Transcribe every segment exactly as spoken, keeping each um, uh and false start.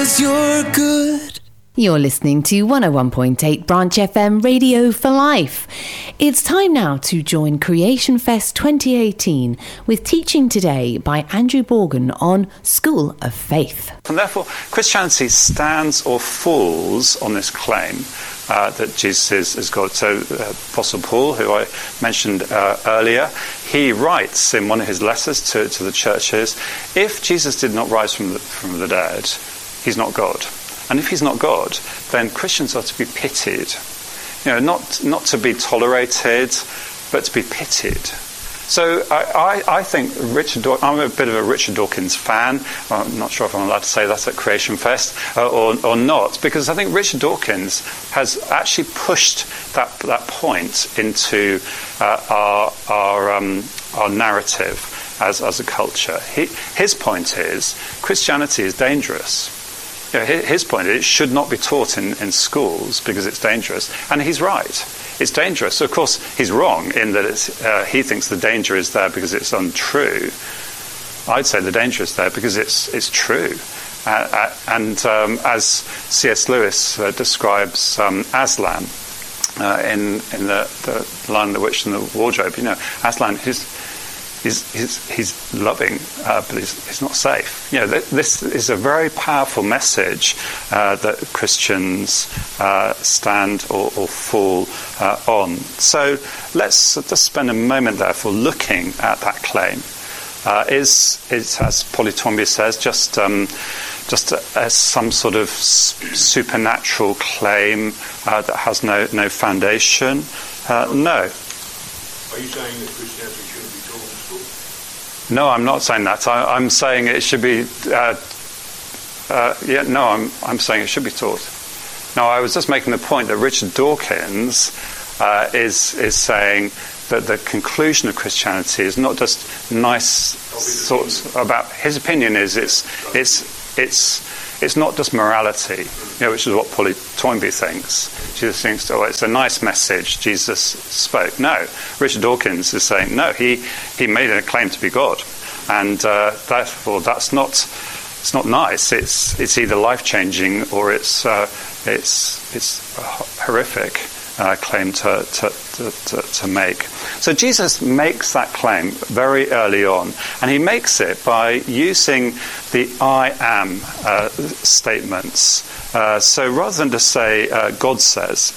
'cause you're good. You're listening to one oh one point eight Branch F M Radio for Life. It's time now to join Creation Fest twenty eighteen with teaching today by Andrew Borgen on School of Faith. And therefore, Christianity stands or falls on this claim uh, that Jesus is, is God. So uh, Apostle Paul, who I mentioned uh, earlier, he writes in one of his letters to, to the churches, if Jesus did not rise from the, from the dead, he's not God. And if he's not God, then Christians are to be pitied. You know, not not to be tolerated, but to be pitied. So I, I, I think Richard Daw- I'm a bit of a Richard Dawkins fan. Well, I'm not sure if I'm allowed to say that at Creation Fest uh, or, or not, because I think Richard Dawkins has actually pushed that that point into uh, our our um, our narrative as as a culture. He, his point is Christianity is dangerous. You know, his point is it should not be taught in, in schools because it's dangerous. And he's right. It's dangerous. So, of course, he's wrong in that it's, uh, he thinks the danger is there because it's untrue. I'd say the danger is there because it's it's true. Uh, uh, and um, as C S Lewis uh, describes um, Aslan uh, in, in the, the Lion, the Witch and the Wardrobe, you know, Aslan, he's... He's, he's, he's loving, uh, but he's, he's not safe. You know, th- this is a very powerful message uh, that Christians uh, stand or, or fall uh, on. So let's just spend a moment, therefore, looking at that claim. Uh, is, is, as Polly Toynbee says, just um, just as some sort of supernatural claim uh, that has no, no foundation? Uh, no. Are you saying that Christianity shouldn't be taught in school? No, I'm not saying that. I, I'm saying it should be. Uh, uh, yeah, no, I'm. I'm saying it should be taught. No, I was just making the point that Richard Dawkins uh, is is saying that the conclusion of Christianity is not just nice thoughts about. His opinion is it's it's it's it's not just morality, you know, which is what Polly Toynbee thinks. She just thinks, oh, it's a nice message Jesus spoke. No, Richard Dawkins is saying, no, he, he made a claim to be God. And uh, therefore, that's not it's not nice. It's it's either life-changing or it's uh, it's it's a horrific uh, claim to to, to to to make. So Jesus makes that claim very early on, and he makes it by using the I am uh, statements. Uh, so rather than to say uh, God says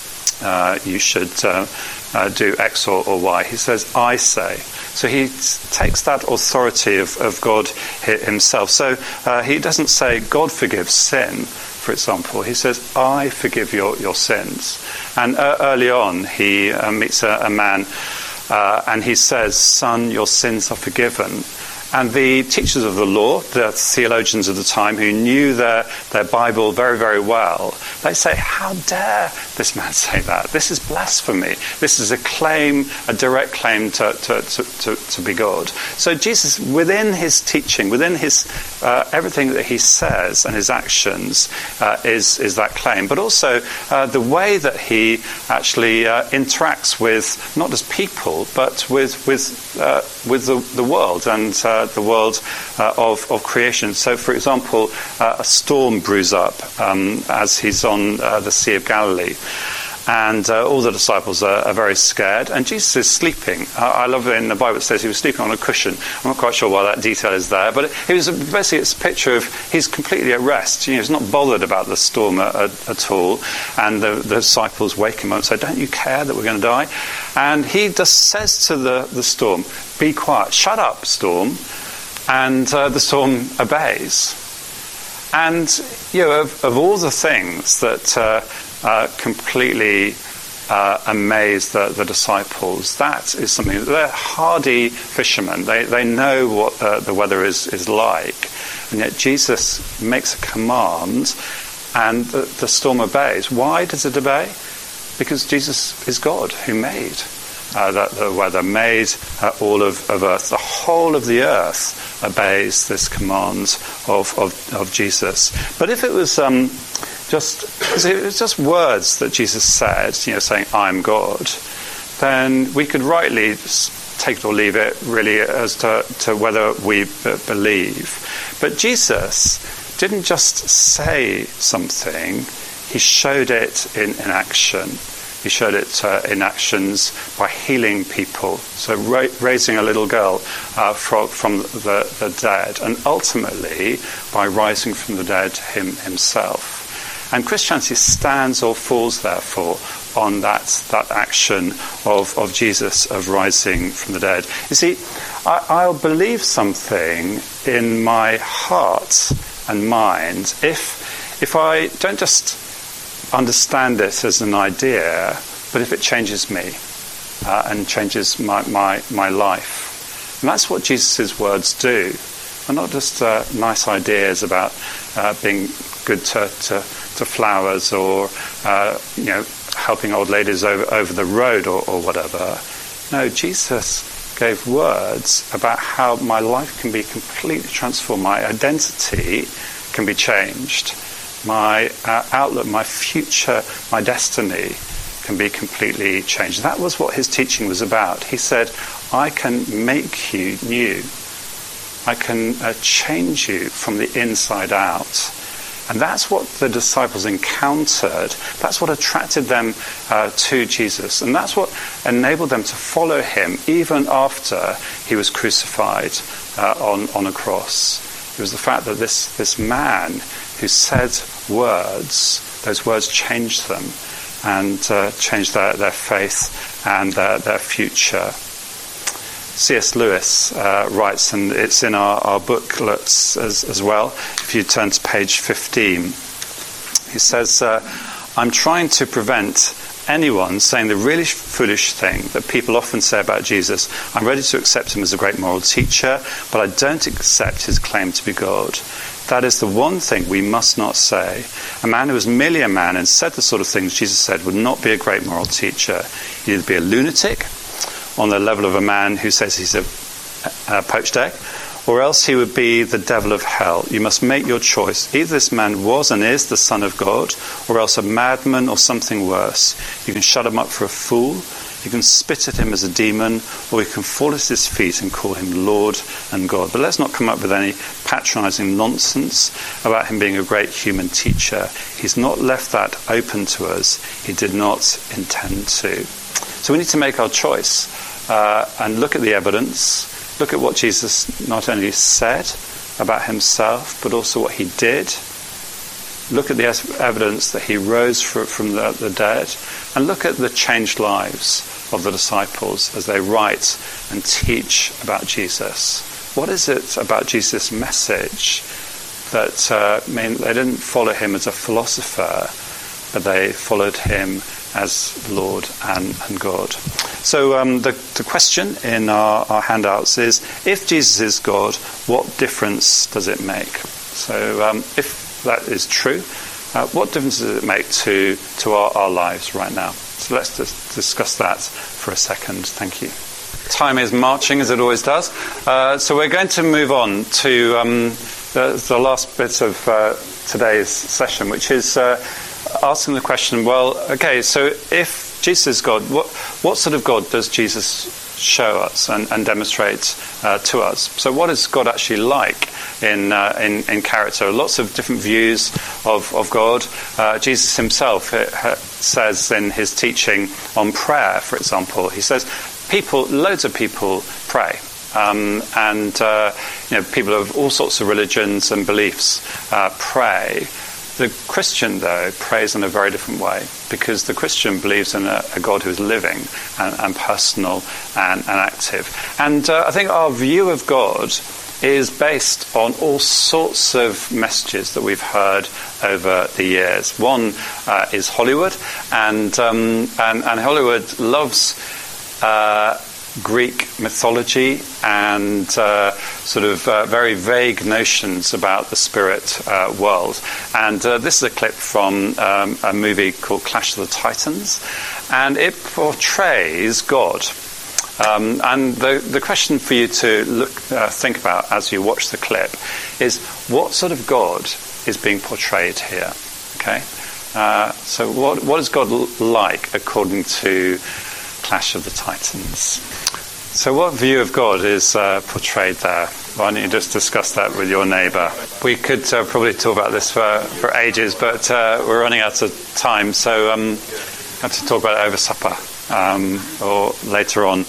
uh, you should uh, uh, do X or, or Y, he says I say. So he takes that authority of, of God himself. So uh, he doesn't say God forgives sin, for example. He says I forgive your, your sins. And uh, early on he uh, meets a, a man uh, and he says, son, your sins are forgiven. And the teachers of the law, the theologians of the time who knew their, their Bible very, very well, they say, how dare this man say that? This is blasphemy. This is a claim, a direct claim to, to, to, to, to be God. So Jesus, within his teaching, within his uh, everything that he says and his actions uh, is, is that claim. But also uh, the way that he actually uh, interacts with not just people, but with, with, uh, with the, the world and uh, the world uh, of, of creation. So, for example, uh, a storm brews up um, as he's on uh, the Sea of Galilee. And uh, all the disciples are, are very scared. And Jesus is sleeping. Uh, I love it in the Bible it says he was sleeping on a cushion. I'm not quite sure why that detail is there. But it, it was basically it's a picture of he's completely at rest. You know, he's not bothered about the storm at, at, at all. And the, the disciples wake him up and say, don't you care that we're going to die? And he just says to the, the storm, be quiet. Shut up, storm. And uh, the storm obeys. And, you know, of, of all the things that uh, uh, completely uh, amaze the, the disciples, that is something that they're hardy fishermen. They they know what uh, the weather is, is like. And yet Jesus makes a command and the, the storm obeys. Why does it obey? Because Jesus is God who made Uh, the, the weather, made uh, all of, of earth. The whole of the earth obeys this command of, of, of Jesus. But if it was um, just if it was just words that Jesus said, you know, saying I'm God, then we could rightly take it or leave it, really, as to, to whether we b- believe. But Jesus didn't just say something, he showed it in, in action. He showed it uh, in actions by healing people, so ra- raising a little girl uh, from, from the, the dead, and ultimately by rising from the dead him, himself. And Christianity stands or falls, therefore, on that that action of, of Jesus, of rising from the dead. You see, I, I'll believe something in my heart and mind if if I don't just understand it as an idea, but if it changes me uh, and changes my, my, my life. And that's what Jesus' words do. They're not just uh, nice ideas about uh, being good to, to, to flowers or uh, you know helping old ladies over, over the road or, or whatever. No, Jesus gave words about how my life can be completely transformed. My identity can be changed. My uh, outlook, my future, my destiny can be completely changed. That was what his teaching was about. He said, I can make you new. I can uh, change you from the inside out. And that's what the disciples encountered. That's what attracted them uh, to Jesus. And that's what enabled them to follow him even after he was crucified uh, on, on a cross. It was the fact that this, this man who said words, those words changed them and uh, changed their, their faith and their, their future. C S Lewis uh, writes, and it's in our, our booklets as, as well, if you turn to page fifteen, he says, uh, I'm trying to prevent anyone saying the really foolish thing that people often say about Jesus. I'm ready to accept him as a great moral teacher, but I don't accept his claim to be God. That is the one thing we must not say. A man who was merely a man and said the sort of things Jesus said would not be a great moral teacher. He'd either be a lunatic, on the level of a man who says he's a, a poached egg, or else he would be the devil of hell. You must make your choice. Either this man was and is the Son of God, or else a madman or something worse. You can shut him up for a fool, you can spit at him as a demon, or you can fall at his feet and call him Lord and God. But let's not come up with any patronizing nonsense about him being a great human teacher. He's not left that open to us. He did not intend to. So we need to make our choice uh, and look at the evidence, look at what Jesus not only said about himself, but also what he did. Look at the evidence that he rose for, from the, the dead, and look at the changed lives of the disciples as they write and teach about Jesus. What is it about Jesus' message that uh, mean they didn't follow him as a philosopher, but they followed him as Lord and, and God? So um, the, the question in our, our handouts is, if Jesus is God, what difference does it make? So um, if that is true, uh, what difference does it make to, to our, our lives right now? So let's just discuss that for a second. Thank you. Time is marching, as it always does. Uh, so we're going to move on to um, the, the last bit of uh, today's session, which is uh, asking the question, well, okay, so if Jesus is God, what, what sort of God does Jesus show us and, and demonstrate uh, to us? So what is God actually like in, uh, in, in character? Lots of different views of, of God. Uh, Jesus himself it, uh, says in his teaching on prayer, for example, he says, people, loads of people pray. Um, and uh, you know, people of all sorts of religions and beliefs uh, pray. The Christian, though, prays in a very different way, because the Christian believes in a, a God who is living and, and personal and, and active. And uh, I think our view of God is based on all sorts of messages that we've heard over the years. One uh, is Hollywood, and, um, and, and Hollywood loves uh, Greek mythology and uh, sort of uh, very vague notions about the spirit uh, world. And uh, this is a clip from um, a movie called Clash of the Titans, and it portrays God. Um, and the, the question for you to look, uh, think about as you watch the clip is, what sort of God is being portrayed here? Okay, uh, so what what is God like according to Clash of the Titans? So what view of God is uh, portrayed there? Why don't you just discuss that with your neighbour? We could uh, probably talk about this for, for ages, but uh, we're running out of time, so um, I have to talk about it over supper um, or later on.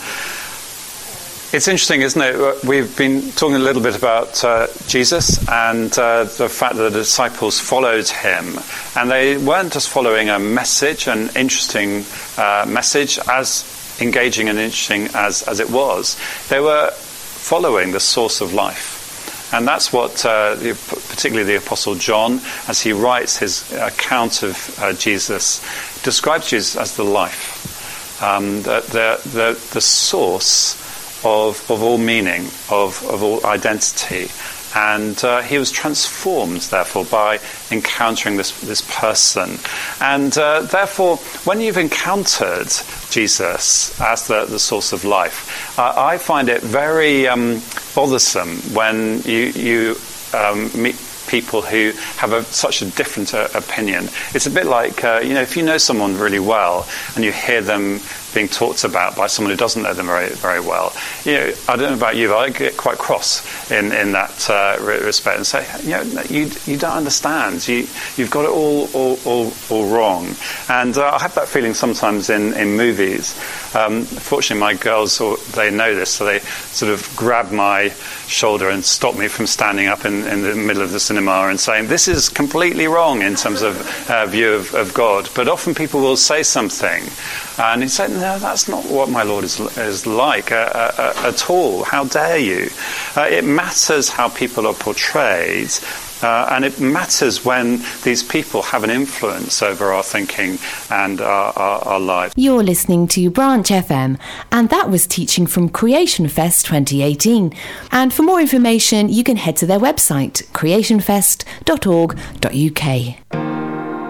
It's interesting, isn't it? We've been talking a little bit about uh, Jesus and uh, the fact that the disciples followed him. And they weren't just following a message, an interesting uh, message, as engaging and interesting as, as it was. They were following the source of life. And that's what, uh, the, particularly the Apostle John, as he writes his account of uh, Jesus, describes Jesus as the life, um, the, the, the, the source Of, of all meaning, of, of all identity. And uh, he was transformed, therefore, by encountering this, this person. And uh, therefore, when you've encountered Jesus as the, the source of life, uh, I find it very um, bothersome when you, you um, meet people who have a, such a different uh, opinion. It's a bit like, uh, you know, if you know someone really well and you hear them being talked about by someone who doesn't know them very, very well. You know, I don't know about you, but I get quite cross in, in that uh, respect and say, you know, you you don't understand. You you've got it all all all, all wrong. And uh, I have that feeling sometimes in in movies. Um, fortunately, my girls, they know this, so they sort of grab my shoulder and stop me from standing up in, in the middle of the cinema and saying, this is completely wrong in terms of uh, view of, of God. But often people will say something and you say, no, that's not what my Lord is, is like uh, uh, at all. How dare you? Uh, it matters how people are portrayed. Uh, and it matters when these people have an influence over our thinking and our, our, our lives. You're listening to Branch F M, and that was teaching from Creation Fest twenty eighteen. And for more information, you can head to their website, creation fest dot org dot U K.